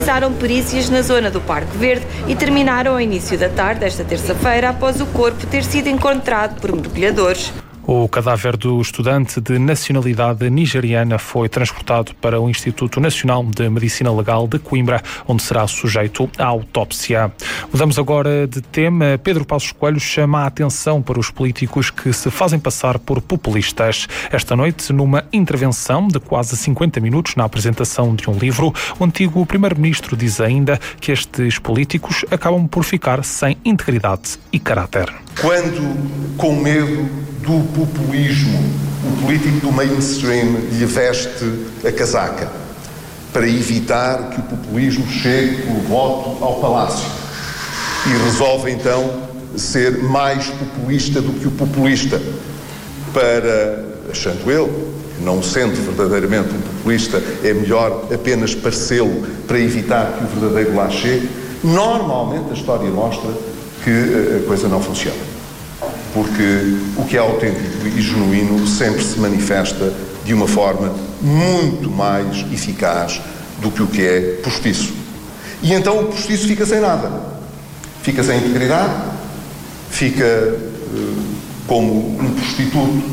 Realizaram perícias na zona do Parque Verde e terminaram ao início da tarde desta terça-feira após o corpo ter sido encontrado por mergulhadores. O cadáver do estudante de nacionalidade nigeriana foi transportado para o Instituto Nacional de Medicina Legal de Coimbra, onde será sujeito à autópsia. Mudamos agora de tema. Pedro Passos Coelho chama a atenção para os políticos que se fazem passar por populistas. Esta noite, numa intervenção de quase 50 minutos na apresentação de um livro, o antigo primeiro-ministro diz ainda que estes políticos acabam por ficar sem integridade e caráter. Quando, com medo do populismo, o político do mainstream lhe veste a casaca para evitar que o populismo chegue pelo voto ao Palácio e resolve então ser mais populista do que o populista para, achando ele, não sendo verdadeiramente um populista, é melhor apenas parecê-lo para evitar que o verdadeiro lá chegue. Normalmente a história mostra que a coisa não funciona. Porque o que é autêntico e genuíno sempre se manifesta de uma forma muito mais eficaz do que o que é postiço. E então o postiço fica sem nada. Fica sem integridade, fica como um prostituto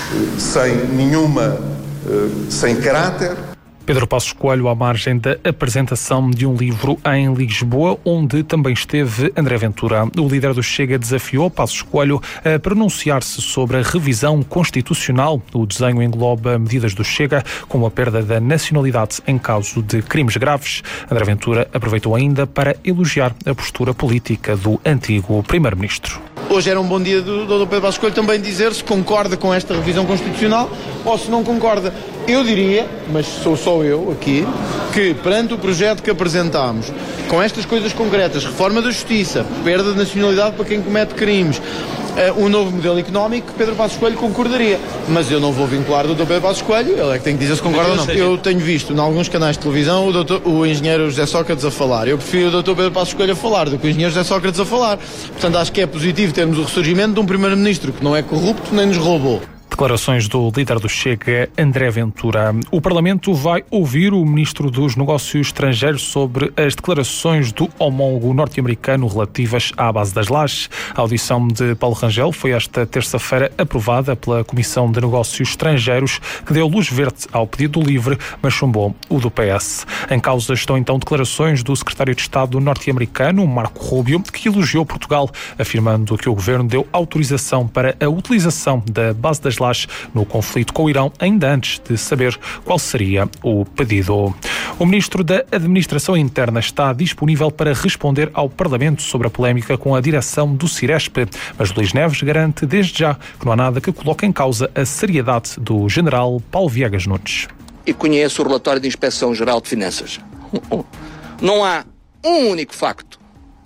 sem caráter. Pedro Passos Coelho à margem da apresentação de um livro em Lisboa, onde também esteve André Ventura. O líder do Chega desafiou Passos Coelho a pronunciar-se sobre a revisão constitucional. O desenho engloba medidas do Chega, como a perda da nacionalidade em caso de crimes graves. André Ventura aproveitou ainda para elogiar a postura política do antigo primeiro-ministro. Hoje era um bom dia do Dr. Pedro Passos Coelho também dizer se concorda com esta revisão constitucional ou se não concorda. Eu diria, mas sou só eu aqui, que perante o projeto que apresentámos, com estas coisas concretas, reforma da justiça, perda de nacionalidade para quem comete crimes, um novo modelo económico, Pedro Passos Coelho concordaria. Mas eu não vou vincular o Dr. Pedro Passos Coelho, ele é que tem que dizer se concorda ou não. Eu tenho visto em alguns canais de televisão o engenheiro José Sócrates a falar. Eu prefiro o Dr. Pedro Passos Coelho a falar do que o engenheiro José Sócrates a falar. Portanto, acho que é positivo termos o ressurgimento de um primeiro-ministro que não é corrupto nem nos roubou. Declarações do líder do Chega, André Ventura. O Parlamento vai ouvir o Ministro dos Negócios Estrangeiros sobre as declarações do homólogo norte-americano relativas à base das lajes. A audição de Paulo Rangel foi esta terça-feira aprovada pela Comissão de Negócios Estrangeiros, que deu luz verde ao pedido do LIVRE, mas chumbou o do PS. Em causa estão então declarações do secretário de Estado norte-americano, Marco Rubio, que elogiou Portugal, afirmando que o governo deu autorização para a utilização da base das lajes no conflito com o Irão, ainda antes de saber qual seria o pedido. O Ministro da Administração Interna está disponível para responder ao Parlamento sobre a polémica com a direção do Ciresp, mas Luís Neves garante desde já que não há nada que coloque em causa a seriedade do general Paulo Viegas Nunes. E conheço o relatório de Inspeção-Geral de Finanças. Não há um único facto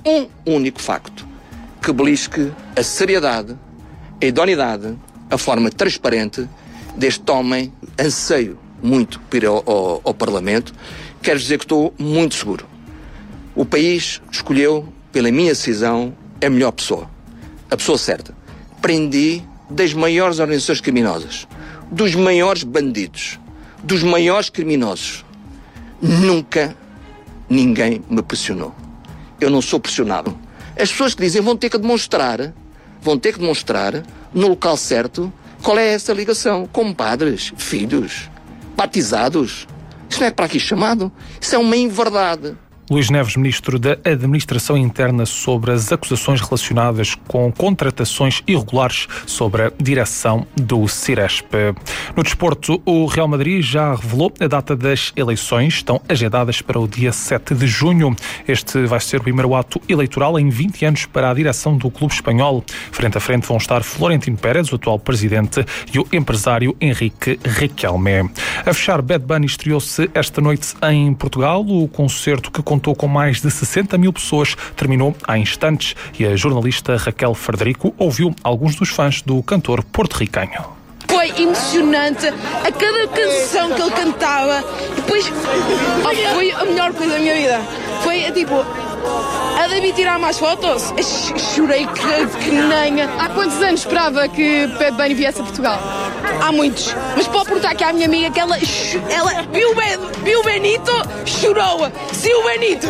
que belisque a seriedade, a idoneidade, a forma transparente deste homem. Anseio muito para ir ao Parlamento. Quero dizer que estou muito seguro. O país escolheu, pela minha decisão, a melhor pessoa. A pessoa certa. Prendi das maiores organizações criminosas, dos maiores bandidos, dos maiores criminosos. Nunca ninguém me pressionou. Eu não sou pressionado. As pessoas que dizem vão ter que demonstrar no local certo qual é essa ligação. Com padres, filhos, batizados. Isso não é para aqui chamado. Isso é uma inverdade. Luís Neves, Ministro da Administração Interna, sobre as acusações relacionadas com contratações irregulares sobre a direção do Ciresp. No desporto, o Real Madrid já revelou a data das eleições. Estão agendadas para o dia 7 de junho. Este vai ser o primeiro ato eleitoral em 20 anos para a direção do clube espanhol. Frente a frente vão estar Florentino Pérez, o atual presidente, e o empresário Henrique Riquelme. A fechar, Bad Bunny estreou-se esta noite em Portugal. O concerto, que contou com mais de 60 mil pessoas, terminou há instantes e a jornalista Raquel Frederico ouviu alguns dos fãs do cantor porto-ricanho. Foi emocionante, a cada canção que ele cantava, depois foi a melhor coisa da minha vida. Foi tipo, a David tirar mais fotos, chorei que nem. Há quantos anos esperava que Bad Bunny viesse a Portugal? há muitos. Mas pode perguntar aqui à minha amiga que ela viu o Benito, chorou. Se o Benito